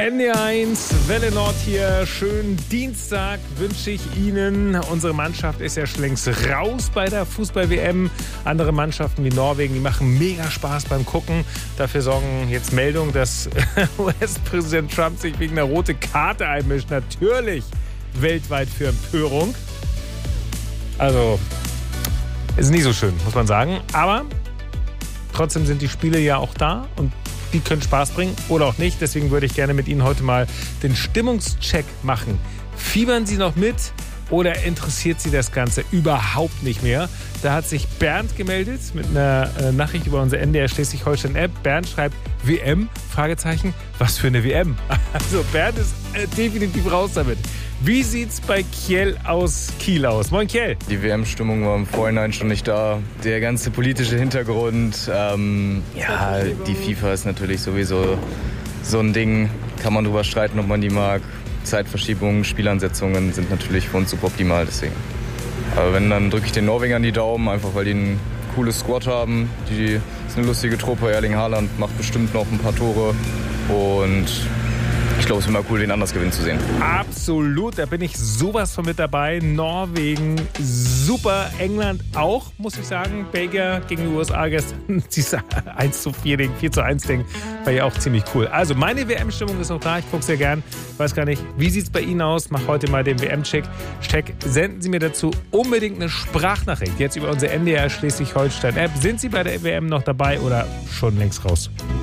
NDR1, Welle Nord hier. Schönen Dienstag wünsche ich Ihnen. Unsere Mannschaft ist ja schon längst raus bei der Fußball-WM. Andere Mannschaften wie Norwegen, die machen mega Spaß beim Gucken. Dafür sorgen jetzt Meldungen, dass US-Präsident Trump sich wegen einer roten Karte einmischt. Natürlich weltweit für Empörung. Also, ist nicht so schön, muss man sagen. Aber trotzdem sind die Spiele ja auch da und die können Spaß bringen oder auch nicht. Deswegen würde ich gerne mit Ihnen heute mal den Stimmungscheck machen. Fiebern Sie noch mit oder interessiert Sie das Ganze überhaupt nicht mehr? Da hat sich Bernd gemeldet mit einer Nachricht über unsere NDR Schleswig-Holstein-App. Bernd schreibt, WM? Fragezeichen. Was für eine WM? Also Bernd ist definitiv raus damit. Wie sieht's bei Kiel aus? Moin Kiel. Die WM-Stimmung war im Vorhinein schon nicht da. Der ganze politische Hintergrund, die FIFA ist natürlich sowieso so ein Ding. Kann man drüber streiten, ob man die mag. Zeitverschiebungen, Spielansetzungen sind natürlich für uns suboptimal, deswegen. Aber wenn, dann drücke ich den Norwegern die Daumen, einfach weil die ein cooles Squad haben. Die ist eine lustige Truppe. Erling Haaland macht bestimmt noch ein paar Tore und ich glaube, es ist immer cool, den anders gewinnen zu sehen. Absolut, da bin ich sowas von mit dabei. Norwegen, super. England auch, muss ich sagen. Belgier gegen die USA gestern. Dieses 4:1-Ding war ja auch ziemlich cool. Also meine WM-Stimmung ist noch da. Ich gucke sehr gern. Weiß gar nicht, wie sieht es bei Ihnen aus? Mach heute mal den WM-Check. Senden Sie mir dazu unbedingt eine Sprachnachricht. Jetzt über unsere NDR Schleswig-Holstein-App. Sind Sie bei der WM noch dabei oder schon längst raus?